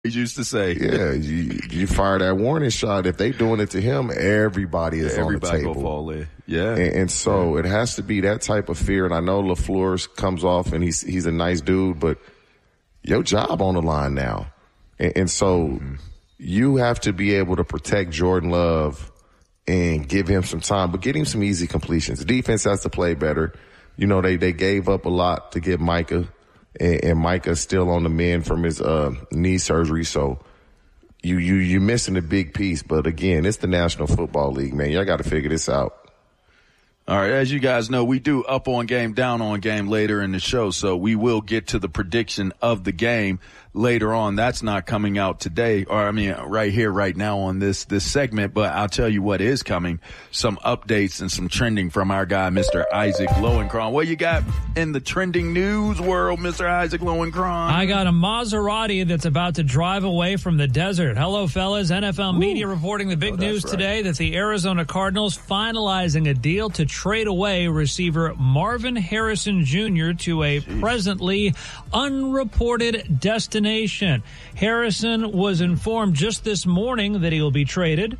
he used to say. Yeah, you fire that warning shot. If they doing it to him, everybody is on the table. Everybody will fall in. Yeah. And so it has to be that type of fear. And I know LaFleur comes off and he's a nice dude, but your job on the line now. And so you have to be able to protect Jordan Love and give him some time, but get him some easy completions. The defense has to play better. You know, they gave up a lot to get Micah, and Micah's still on the mend from his knee surgery. So you're missing a big piece. But again, it's the National Football League, man. Y'all got to figure this out. All right, as you guys know, we do up on game, down on game later in the show, so we will get to the prediction of the game later on. That's not coming out today, right here, right now on this segment, but I'll tell you what is coming, some updates and some trending from our guy, Mr. Isaac Lowenkron. What you got in the trending news world, Mr. Isaac Lowenkron? I got a Maserati that's about to drive away from the desert. Hello, fellas. NFL media reporting the big news today that the Arizona Cardinals finalizing a deal to trade away receiver Marvin Harrison Jr. to a presently unreported destination. Harrison was informed just this morning that he will be traded.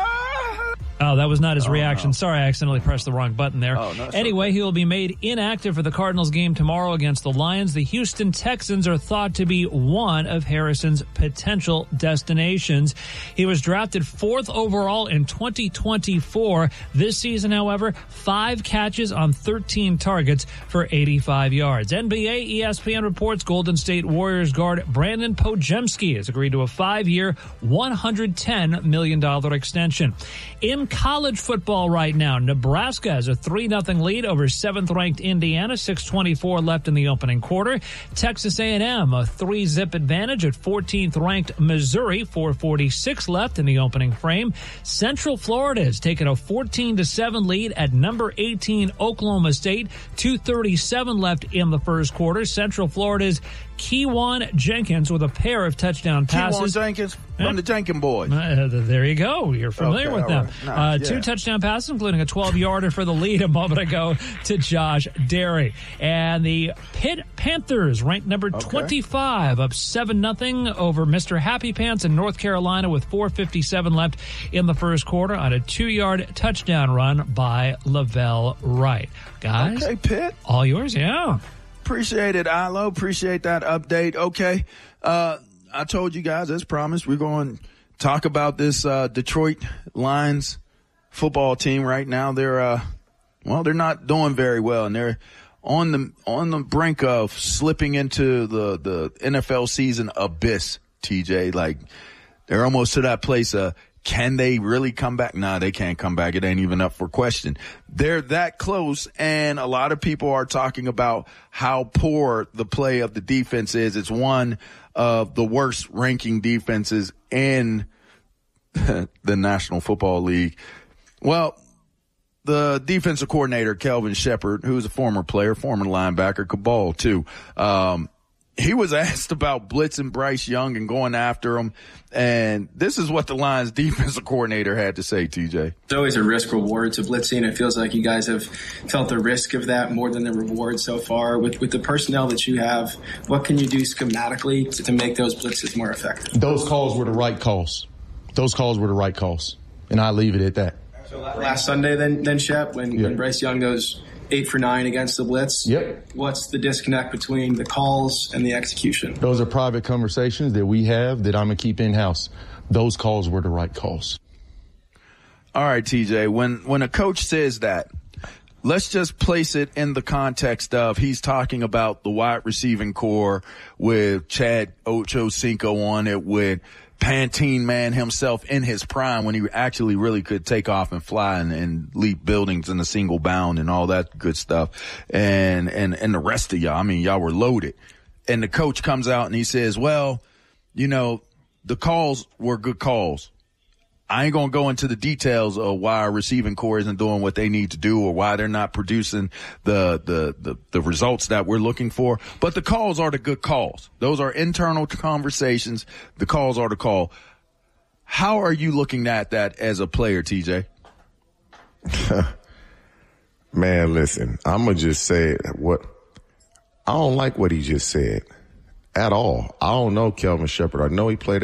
Oh, that was not his reaction. No. Sorry, I accidentally pressed the wrong button there. Anyway, he will be made inactive for the Cardinals game tomorrow against the Lions. The Houston Texans are thought to be one of Harrison's potential destinations. He was drafted 4th overall in 2024. This season, however, 5 catches on 13 targets for 85 yards. NBA ESPN reports Golden State Warriors guard Brandon Podziemski has agreed to a 5-year, $110 million extension. In college football right now, Nebraska has a 3-0 lead over 7th-ranked Indiana, 6:24 left in the opening quarter. Texas A&M, a 3-zip advantage at 14th-ranked Missouri, 4:46 left in the opening frame. Central Florida has taken a 14-7 lead at number 18 Oklahoma State, 2:37 left in the first quarter. Central Florida's Keywan Jenkins with a pair of touchdown passes. Keywan Jenkins from the Jenkins boys. There you go. You're familiar with them. Right. Nice. 2 touchdown passes, including a 12-yarder for the lead a moment ago to Josh Derry. And the Pitt Panthers ranked number 25, up 7-0 over Mr. Happy Pants in North Carolina with 4:57 left in the first quarter on a 2-yard touchdown run by Lavelle Wright. Guys, okay, Pitt, all yours. Yeah. Appreciate it, Ilo. Appreciate that update. Okay. I told you guys, as promised, we're going to talk about this Detroit Lions football team right now. They're not doing very well, and they're on the brink of slipping into the NFL season abyss, TJ. Like, they're almost to that place can they really come back? Nah, they can't come back. It ain't even up for question. They're that close, and a lot of people are talking about how poor the play of the defense is. It's one of the worst ranking defenses in the National Football League. Well, the defensive coordinator, Kelvin Shepard, who's a former player, former linebacker, Cabal too, he was asked about blitzing Bryce Young and going after him, and this is what the Lions defensive coordinator had to say, TJ. It's always a risk-reward to blitzing. It feels like you guys have felt the risk of that more than the reward so far. With the personnel that you have, what can you do schematically to make those blitzes more effective? Those calls were the right calls. And I leave it at that. So last Sunday then Shep, when Bryce Young goes 8 for 9 against the blitz. Yep. What's the disconnect between the calls and the execution? Those are private conversations that we have that I'm going to keep in-house. Those calls were the right calls. All right, TJ, when a coach says that, let's just place it in the context of he's talking about the wide receiving core with Chad Ochocinco on it, with Pantene Man himself in his prime when he actually really could take off and fly and leap buildings in a single bound and all that good stuff. And the rest of y'all, I mean, y'all were loaded. And the coach comes out and he says, well, you know, the calls were good calls. I ain't going to go into the details of why our receiving core isn't doing what they need to do or why they're not producing the results that we're looking for. But the calls are the good calls. Those are internal conversations. The calls are the call. How are you looking at that as a player, TJ? Man, listen, I'm going to just say I don't like what he just said. at all. I don't know Kelvin Sheppard. I know he played